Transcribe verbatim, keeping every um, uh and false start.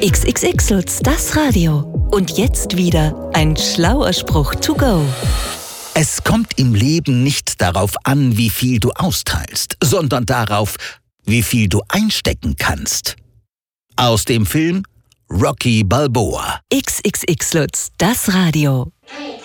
X X X Lutz, das Radio. Und jetzt wieder ein schlauer Spruch to go. Es kommt im Leben nicht darauf an, wie viel du austeilst, sondern darauf, wie viel du einstecken kannst. Aus dem Film Rocky Balboa. X X X Lutz, das Radio.